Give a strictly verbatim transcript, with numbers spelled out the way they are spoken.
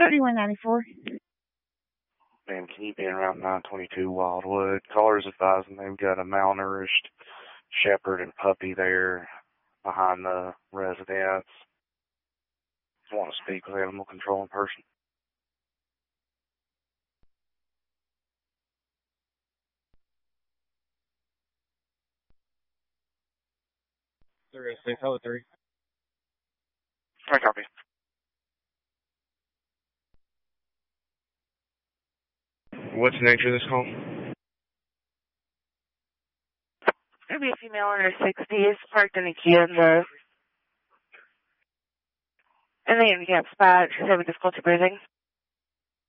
thirty-one ninety-four. Been keeping around nine twenty-two Wildwood. Callers advising they've got a malnourished shepherd and puppy there behind the residence. Want to speak with animal control in person. They're going to say hello, three. I copy. What's the nature of this call? There'll be a female under sixty. Is parked in a Kia in the, in the handicap spot. She's having difficulty breathing.